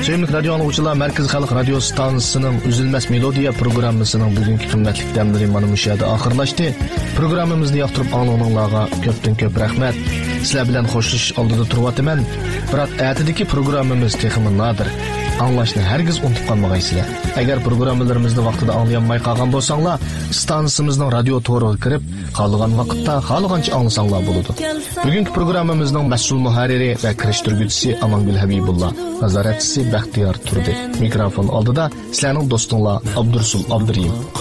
Sevimli radyo anlıqçılar, Merkez Xalq Radio Stansiyasının Üzülməz Melodiya programmasının bugünkü qimmatli dəmləri mana müşahidə axırlaşdı. Programımızı yaxtırıb anlığınlarga köpdən köp rəhmət. Sizlər bilan xoşluş aldıda turvatıman. Biroq ətidəki programımız texmi nadir. Anlaşını hergiz unutup qalmağaysızlar. Əgər proqramlarımızı vaxtida anlayanmay qalğan bolsanglar, stansiyamızın radio toruğa kirib, qalğan vaqtda, qalğanca anlasanglar boludu. Bugünkü proqramımızın məsul muharriri və kirişdirgüçüsü Amangül Habibullah, nazaratçısı Bəxtiyar Turdi. Mikrofon aldıda sizlərning dostunlar Abdursul Abduriyim.